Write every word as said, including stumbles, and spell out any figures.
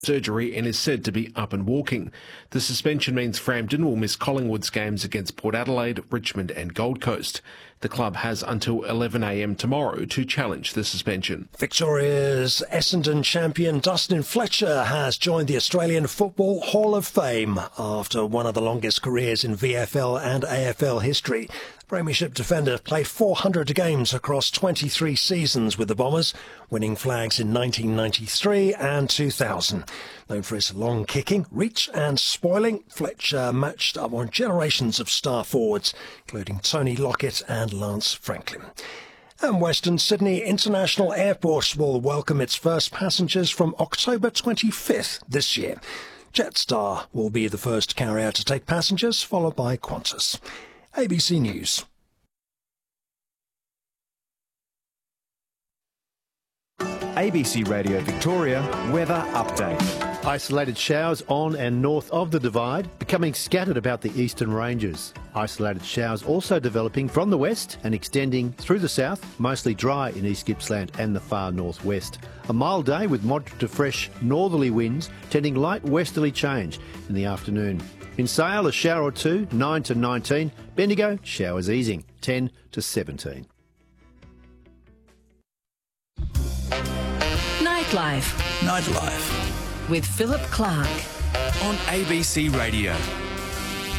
surgery and is said to be up and walking. The suspension means Frampton will miss Collingwood's games against Port Adelaide, Richmond and Gold Coast. The club has until eleven a m tomorrow to challenge the suspension. Victoria's Essendon champion Dustin Fletcher has joined the Australian Football Hall of Fame after one of the longest careers in V F L and A F L history. The Premiership defender played four hundred games across twenty-three seasons with the Bombers, winning flags in nineteen ninety-three and two thousand. Known for his long kicking, reach and spoiling, Fletcher matched up on generations of star forwards, including Tony Lockett and Lance Franklin. And Western Sydney International Airport will welcome its first passengers from October twenty-fifth this year. Jetstar will be the first carrier to take passengers, followed by Qantas. A B C News. A B C Radio Victoria weather update. Isolated showers on and north of the Divide, becoming scattered about the eastern ranges. Isolated showers also developing from the west and extending through the south, mostly dry in East Gippsland and the far northwest. A mild day with moderate to fresh northerly winds, tending light westerly change in the afternoon. In Sale, a shower or two, nine to nineteen. Bendigo, showers easing, ten to seventeen. Nightlife. Nightlife. With Philip Clark. On A B C Radio.